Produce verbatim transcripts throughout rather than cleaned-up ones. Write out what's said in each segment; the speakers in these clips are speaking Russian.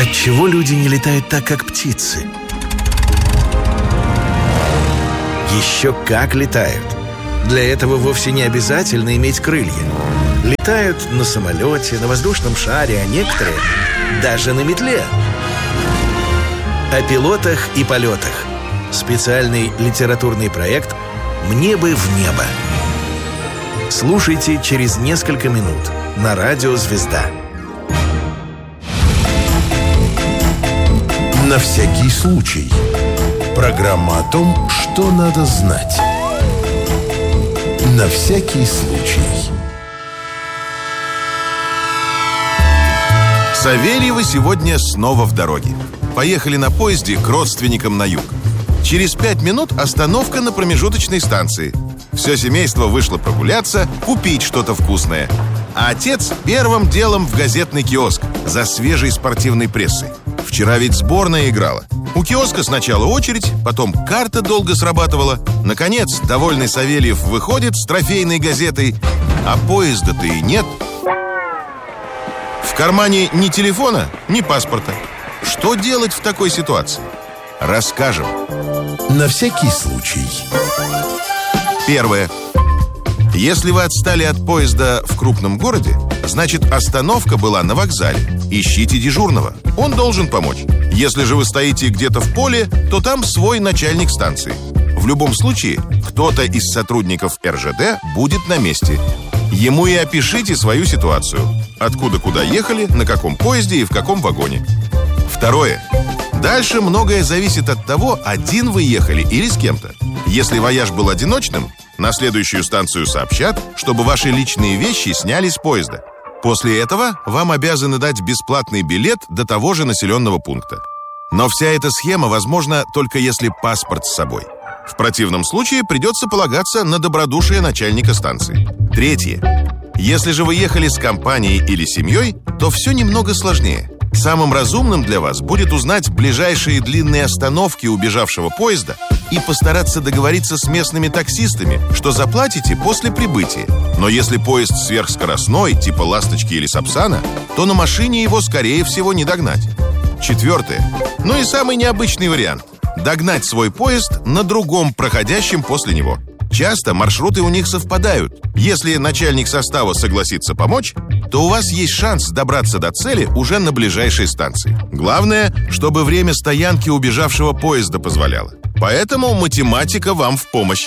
Отчего люди не летают так, как птицы? Еще как летают. Для этого вовсе не обязательно иметь крылья. Летают на самолете, на воздушном шаре, а некоторые даже на метле. О пилотах и полетах. Специальный литературный проект «Мне бы в небо». Слушайте через несколько минут на радио «Звезда». На всякий случай. Программа о том, что надо знать. На всякий случай. Савельевы сегодня снова в дороге. Поехали на поезде к родственникам на юг. Через пять минут остановка на промежуточной станции. Все семейство вышло прогуляться, купить что-то вкусное. А отец первым делом в газетный киоск за свежей спортивной прессой. Вчера ведь сборная играла. У киоска сначала очередь, потом карта долго срабатывала. Наконец, довольный Савельев выходит с трофейной газетой, а поезда-то и нет. В кармане ни телефона, ни паспорта. Что делать в такой ситуации? Расскажем. На всякий случай. Первое. Если вы отстали от поезда в крупном городе, значит, остановка была на вокзале. Ищите дежурного. Он должен помочь. Если же вы стоите где-то в поле, то там свой начальник станции. В любом случае, кто-то из сотрудников эр жэ дэ будет на месте. Ему и опишите свою ситуацию. Откуда куда ехали, на каком поезде и в каком вагоне. Второе. Дальше многое зависит от того, один вы ехали или с кем-то. Если вояж был одиночным, на следующую станцию сообщат, чтобы ваши личные вещи сняли с поезда. После этого вам обязаны дать бесплатный билет до того же населенного пункта. Но вся эта схема возможна только если паспорт с собой. В противном случае придется полагаться на добродушие начальника станции. Третье. Если же вы ехали с компанией или семьей, то все немного сложнее. Самым разумным для вас будет узнать ближайшие длинные остановки убежавшего поезда и постараться договориться с местными таксистами, что заплатите после прибытия. Но если поезд сверхскоростной, типа «Ласточки» или «Сапсана», то на машине его, скорее всего, не догнать. Четвертое. Ну и самый необычный вариант – догнать свой поезд на другом проходящем после него. Часто маршруты у них совпадают. Если начальник состава согласится помочь, то у вас есть шанс добраться до цели уже на ближайшей станции. Главное, чтобы время стоянки убежавшего поезда позволяло. Поэтому математика вам в помощь.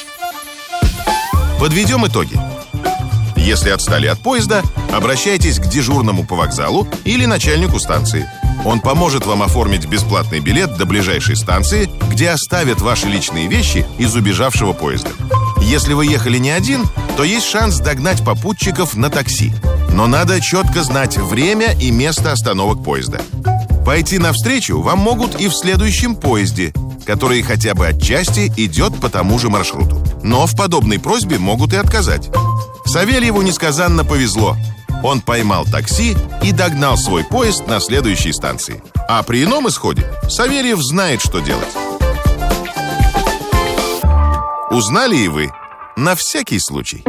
Подведем итоги. Если отстали от поезда, обращайтесь к дежурному по вокзалу или начальнику станции. Он поможет вам оформить бесплатный билет до ближайшей станции, где оставят ваши личные вещи из убежавшего поезда. Если вы ехали не один, то есть шанс догнать попутчиков на такси. Но надо четко знать время и место остановок поезда. Пойти навстречу вам могут и в следующем поезде, который хотя бы отчасти идет по тому же маршруту. Но в подобной просьбе могут и отказать. Савельеву несказанно повезло. Он поймал такси и догнал свой поезд на следующей станции. А при ином исходе Савельев знает, что делать. Узнали и вы. На всякий случай.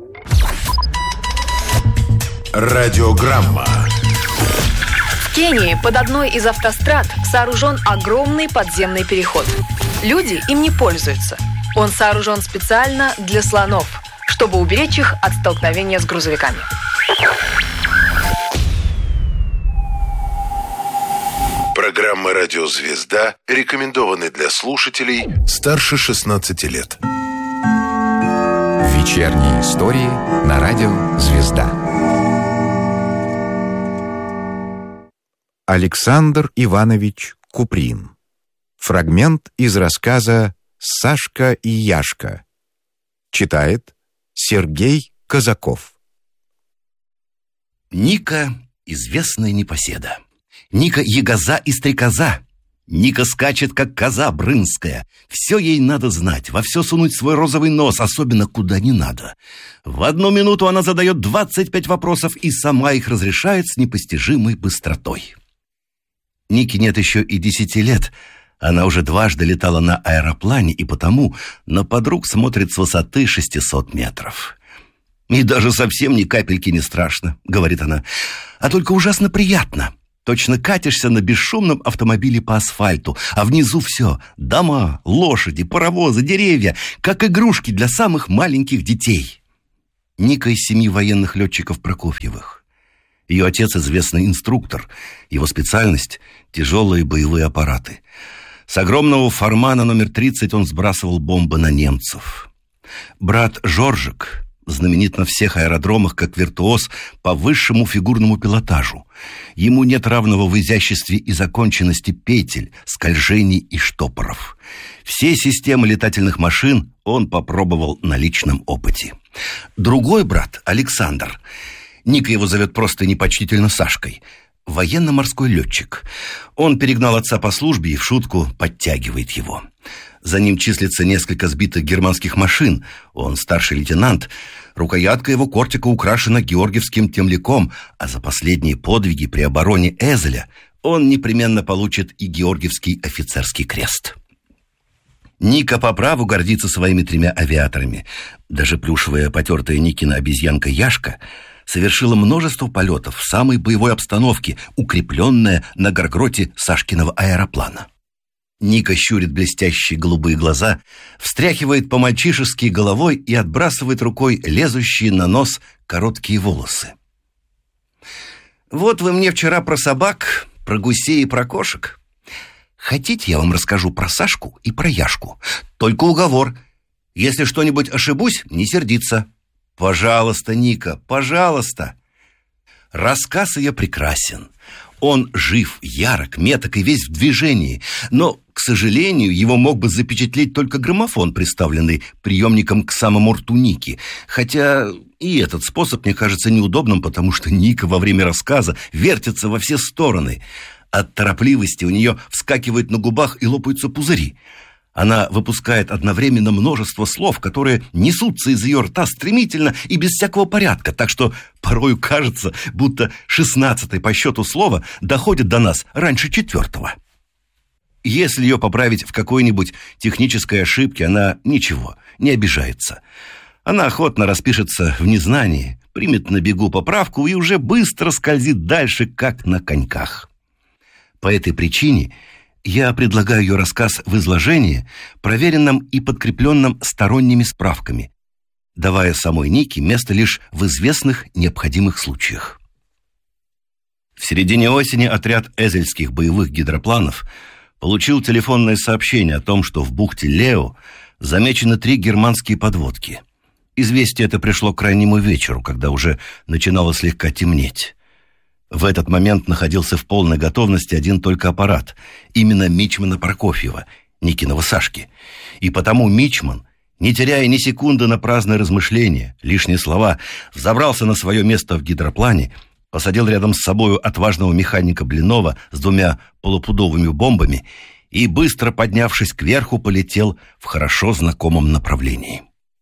Радиограмма. В Кении под одной из автострад сооружен огромный подземный переход. Люди им не пользуются. Он сооружен специально для слонов, чтобы уберечь их от столкновения с грузовиками. Программа «Радио Звезда» рекомендованы для слушателей старше шестнадцати лет. Вечерние истории на радио «Звезда». Александр Иванович Куприн. Фрагмент из рассказа «Сашка и Яшка». Читает Сергей Казаков. Ника — известная непоседа. Ника — ягоза и стрекоза. Ника скачет, как коза брынская. Все ей надо знать, во все сунуть свой розовый нос, особенно куда не надо. В одну минуту она задает двадцать пять вопросов и сама их разрешает с непостижимой быстротой. Нике нет еще и десяти лет. Она уже дважды летала на аэроплане и потому на подруг смотрит с высоты шестисот метров. «И даже совсем ни капельки не страшно», — говорит она, — «а только ужасно приятно. Точно катишься на бесшумном автомобиле по асфальту, а внизу все — дома, лошади, паровозы, деревья, как игрушки для самых маленьких детей. Ника из семьи военных летчиков Прокофьевых. Ее отец — известный инструктор. Его специальность — тяжелые боевые аппараты. С огромного фармана номер тридцать он сбрасывал бомбы на немцев. Брат Жоржик знаменит на всех аэродромах как виртуоз по высшему фигурному пилотажу. Ему нет равного в изяществе и законченности петель, скольжений и штопоров. Все системы летательных машин он попробовал на личном опыте. Другой брат, Александр, Ника его зовет просто непочтительно Сашкой, военно-морской летчик. Он перегнал отца по службе и в шутку подтягивает его. За ним числится несколько сбитых германских машин. Он старший лейтенант. Рукоятка его кортика украшена георгиевским темляком, а за последние подвиги при обороне Эзеля он непременно получит и георгиевский офицерский крест. Ника по праву гордится своими тремя авиаторами. Даже плюшевая потертая Никина обезьянка Яшка совершила множество полетов в самой боевой обстановке, укрепленная на горгроте Сашкиного аэроплана. Ника щурит блестящие голубые глаза, встряхивает по-мальчишески головой и отбрасывает рукой лезущие на нос короткие волосы. «Вот вы мне вчера про собак, про гусей и про кошек. Хотите, я вам расскажу про Сашку и про Яшку? Только уговор. Если что-нибудь ошибусь, не сердиться. Пожалуйста, Ника, пожалуйста». Рассказ ее прекрасен. Он жив, ярок, меток и весь в движении. Но, к сожалению, его мог бы запечатлеть только граммофон, приставленный приемником к самому рту Ники. Хотя и этот способ мне кажется неудобным, потому что Ника во время рассказа вертится во все стороны. От торопливости у нее вскакивает на губах и лопаются пузыри. Она выпускает одновременно множество слов, которые несутся из ее рта стремительно и без всякого порядка, так что порою кажется, будто шестнадцатое по счету слово доходит до нас раньше четвертого. Если ее поправить в какой-нибудь технической ошибке, она ничего, не обижается. Она охотно распишется в незнании, примет на бегу поправку и уже быстро скользит дальше, как на коньках. По этой причине я предлагаю ее рассказ в изложении, проверенном и подкрепленном сторонними справками, давая самой Нике место лишь в известных необходимых случаях. В середине осени отряд эзельских боевых гидропланов получил телефонное сообщение о том, что в бухте Лео замечены три германские подводки. Известие это пришло к раннему вечеру, когда уже начинало слегка темнеть. В этот момент находился в полной готовности один только аппарат, именно мичмана Прокофьева, Никиного Сашки. И потому мичман, не теряя ни секунды на праздное размышление, лишние слова, взобрался на свое место в гидроплане, посадил рядом с собою отважного механика Блинова с двумя полупудовыми бомбами и, быстро поднявшись кверху, полетел в хорошо знакомом направлении.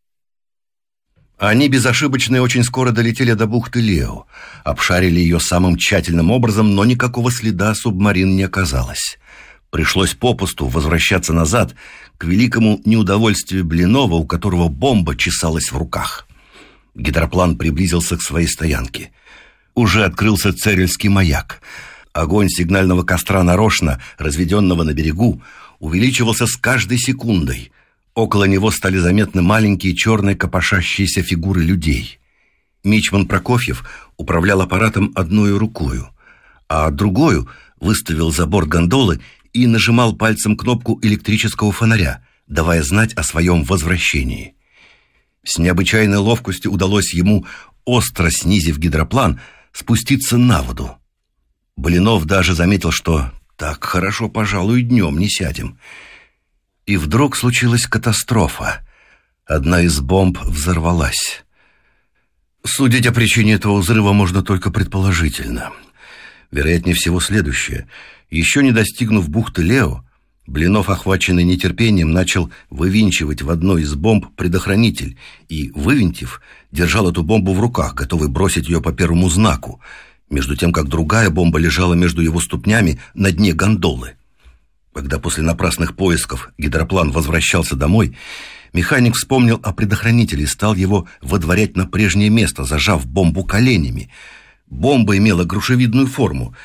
Они безошибочно и очень скоро долетели до бухты Лео, обшарили ее самым тщательным образом, но никакого следа субмарин не оказалось. Пришлось попусту возвращаться назад к великому неудовольствию Блинова, у которого бомба чесалась в руках. Гидроплан приблизился к своей стоянке. Уже открылся Церельский маяк. Огонь сигнального костра нарочно, разведенного на берегу, увеличивался с каждой секундой. Около него стали заметны маленькие черные копошащиеся фигуры людей. Мичман Прокофьев управлял аппаратом одной рукою, а другою выставил за борт гондолы и нажимал пальцем кнопку электрического фонаря, давая знать о своем возвращении. С необычайной ловкостью удалось ему, остро снизив гидроплан, спуститься на воду. Блинов даже заметил, что так хорошо, пожалуй, днем не сядем. И вдруг случилась катастрофа. Одна из бомб взорвалась. Судить о причине этого взрыва можно только предположительно. Вероятнее всего следующее. Еще не достигнув бухты Лео, Блинов, охваченный нетерпением, начал вывинчивать в одной из бомб предохранитель и, вывинтив, держал эту бомбу в руках, готовый бросить ее по первому знаку, между тем, как другая бомба лежала между его ступнями на дне гондолы. Когда после напрасных поисков гидроплан возвращался домой, механик вспомнил о предохранителе и стал его выдворять на прежнее место, зажав бомбу коленями. Бомба имела грушевидную форму,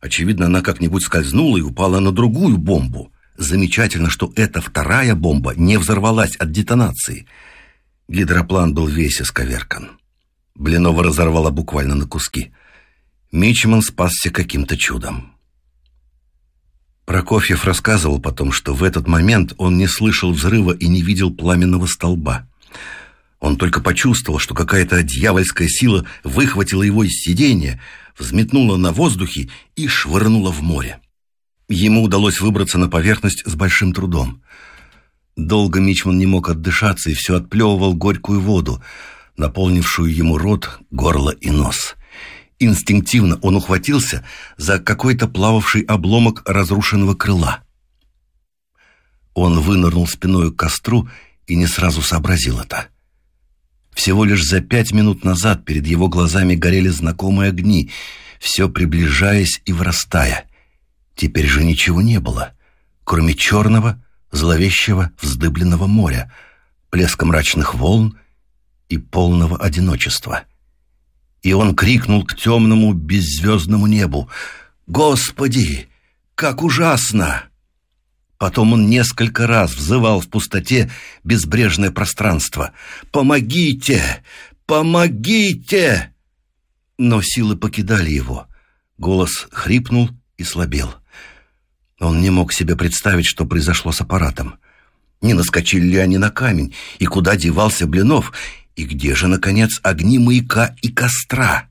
Очевидно, она как-нибудь скользнула и упала на другую бомбу. Замечательно, что эта вторая бомба не взорвалась от детонации. Гидроплан был весь исковеркан. Блинова разорвала буквально на куски. Мичман спасся каким-то чудом. Прокофьев рассказывал потом, что в этот момент он не слышал взрыва и не видел пламенного столба. Он только почувствовал, что какая-то дьявольская сила выхватила его из сиденья, взметнула на воздухе и швырнула в море. Ему удалось выбраться на поверхность с большим трудом. Долго Мичман не мог отдышаться и все отплевывал горькую воду, наполнившую ему рот, горло и нос. Инстинктивно он ухватился за какой-то плававший обломок разрушенного крыла. Он вынырнул спиной к костру и не сразу сообразил это. Всего лишь за пять минут назад перед его глазами горели знакомые огни, все приближаясь и вырастая. Теперь же ничего не было, кроме черного, зловещего, вздыбленного моря, плеска мрачных волн и полного одиночества. И он крикнул к темному беззвездному небу: «Господи, как ужасно!» Потом он несколько раз взывал в пустоте безбрежное пространство: «Помогите! Помогите!» Но силы покидали его. Голос хрипнул и слабел. Он не мог себе представить, что произошло с аппаратом. Не наскочили ли они на камень, и куда девался Блинов, и где же, наконец, огни маяка и костра?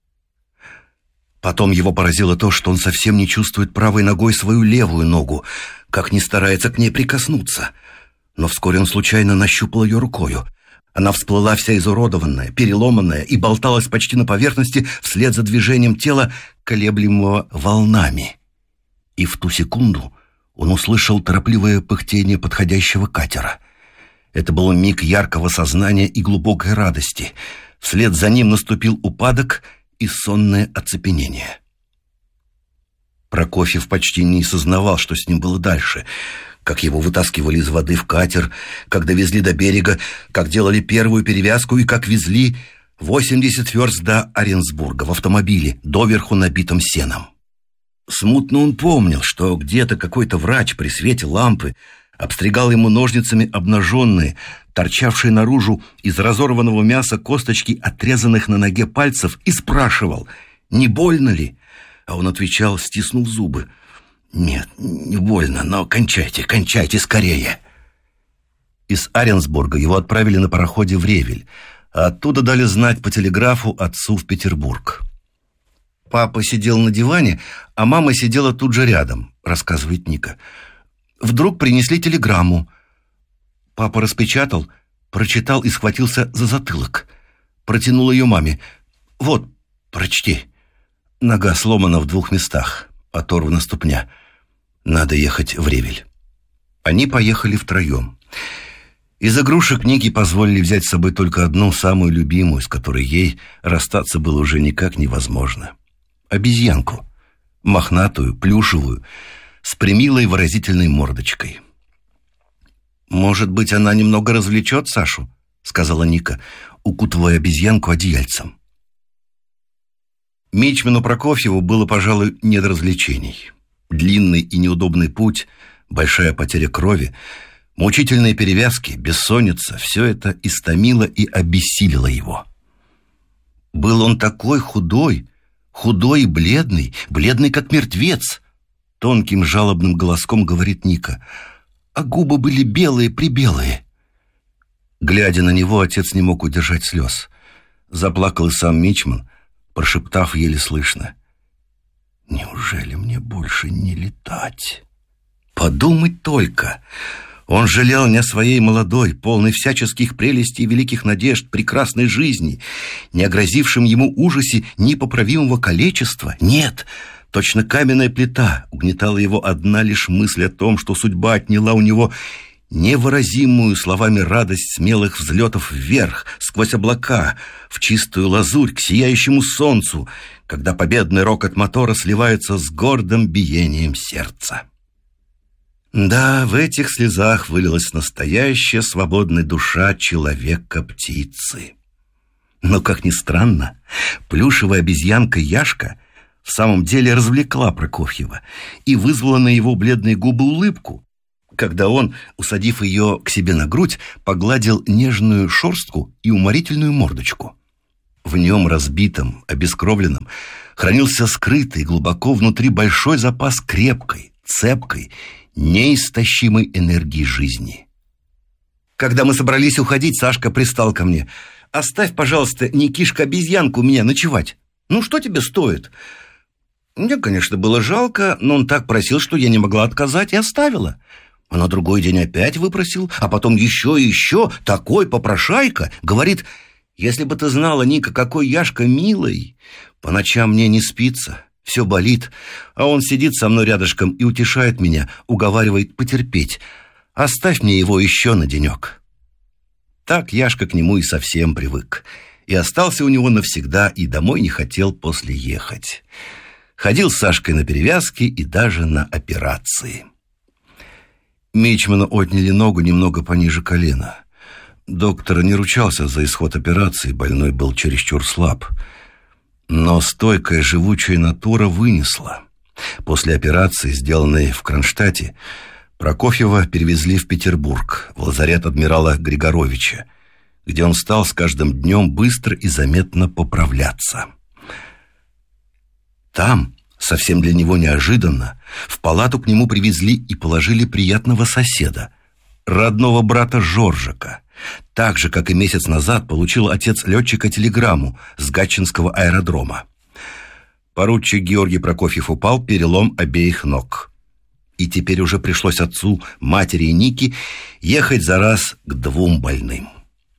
Потом его поразило то, что он совсем не чувствует правой ногой свою левую ногу, как ни старается к ней прикоснуться. Но вскоре он случайно нащупал ее рукою. Она всплыла вся изуродованная, переломанная и болталась почти на поверхности вслед за движением тела, колеблемого волнами. И в ту секунду он услышал торопливое пыхтение подходящего катера. Это был миг яркого сознания и глубокой радости. Вслед за ним наступил упадок и сонное оцепенение. Прокофьев почти не сознавал, что с ним было дальше. Как его вытаскивали из воды в катер, как довезли до берега, как делали первую перевязку и как везли восемьдесят верст до Оренсбурга в автомобиле, доверху набитом сеном. Смутно он помнил, что где-то какой-то врач при свете лампы обстригал ему ножницами обнаженные, торчавшие наружу из разорванного мяса косточки отрезанных на ноге пальцев, и спрашивал, не больно ли? А он отвечал, стиснув зубы: «Нет, не больно, но кончайте, кончайте скорее». Из Оренсбурга его отправили на пароходе в Ревель, а оттуда дали знать по телеграфу отцу в Петербург. Папа сидел на диване, а мама сидела тут же рядом, рассказывает Ника. Вдруг принесли телеграмму. Папа распечатал, прочитал и схватился за затылок. Протянул ее маме. «Вот, прочти». Нога сломана в двух местах, оторвана ступня. Надо ехать в Ревель. Они поехали втроем. Из игрушек Нике позволили взять с собой только одну, самую любимую, с которой ей расстаться было уже никак невозможно. Обезьянку. Мохнатую, плюшевую, с примилой выразительной мордочкой. «Может быть, она немного развлечет Сашу?» — сказала Ника, укутывая обезьянку одеяльцем. Мичману Прокофьеву было, пожалуй, не до развлечений. Длинный и неудобный путь, большая потеря крови, мучительные перевязки, бессонница — все это истомило и обессилило его. Был он такой худой, худой и бледный, бледный как мертвец, тонким жалобным голоском говорит Ника, а губы были белые-пребелые. Глядя на него, отец не мог удержать слез. Заплакал и сам Мичман, прошептав еле слышно: «Неужели мне больше не летать?» Подумать только! Он жалел не о своей молодой, полной всяческих прелестей и великих надежд, прекрасной жизни, не о грозившем ему ужасе непоправимого калечества. Нет, точно каменная плита угнетала его одна лишь мысль о том, что судьба отняла у него невыразимую словами радость смелых взлетов вверх, сквозь облака, в чистую лазурь, к сияющему солнцу, когда победный рокот мотора сливается с гордым биением сердца. Да, в этих слезах вылилась настоящая свободная душа человека-птицы. Но, как ни странно, плюшевая обезьянка Яшка в самом деле развлекла Прокофьева и вызвала на его бледные губы улыбку, когда он, усадив ее к себе на грудь, погладил нежную шерстку и уморительную мордочку. В нем, разбитом, обескровленном, хранился скрытый глубоко внутри большой запас крепкой, цепкой, неистощимой энергии жизни. Когда мы собрались уходить, Сашка пристал ко мне. «Оставь, пожалуйста, Никишка-обезьянку у меня ночевать. Ну, что тебе стоит?» Мне, конечно, было жалко, но он так просил, что я не могла отказать, и оставила. А на другой день опять выпросил, а потом еще и еще. Такой попрошайка. Говорит: «Если бы ты знала, Ника, какой Яшка милый. По ночам мне не спится, все болит, а он сидит со мной рядышком и утешает меня, уговаривает потерпеть. Оставь мне его еще на денек». Так Яшка к нему и совсем привык. И остался у него навсегда, и домой не хотел после ехать. Ходил с Сашкой на перевязки и даже на операции. Мичману отняли ногу немного пониже колена. Доктор не ручался за исход операции, больной был чересчур слаб. Но стойкая живучая натура вынесла. После операции, сделанной в Кронштадте, Прокофьева перевезли в Петербург, в лазарет адмирала Григоровича, где он стал с каждым днем быстро и заметно поправляться. Там, совсем для него неожиданно, в палату к нему привезли и положили приятного соседа, родного брата Жоржика. Так же, как и месяц назад, получил отец летчика телеграмму с Гатчинского аэродрома. Поручик Георгий Прокофьев упал, перелом обеих ног. И теперь уже пришлось отцу, матери и Нике ехать за раз к двум больным.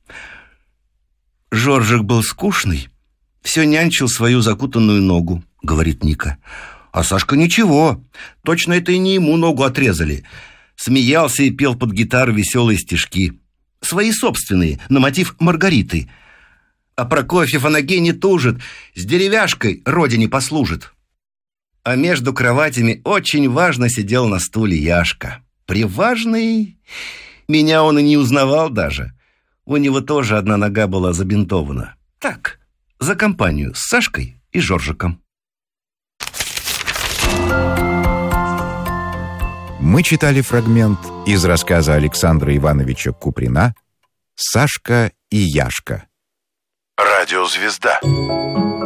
«Жоржик был скучный, все нянчил свою закутанную ногу», — говорит Ника. «А Сашка ничего, точно это и не ему ногу отрезали. Смеялся и пел под гитару веселые стишки. Свои собственные, на мотив Маргариты. А Прокофьев о ноге не тужит, с деревяшкой родине послужит». А между кроватями очень важно сидел на стуле Яшка. Приважный. Меня он и не узнавал даже. У него тоже одна нога была забинтована. Так, за компанию с Сашкой и Жоржиком. Мы читали фрагмент из рассказа Александра Ивановича Куприна «Сашка и Яшка». Радиозвезда.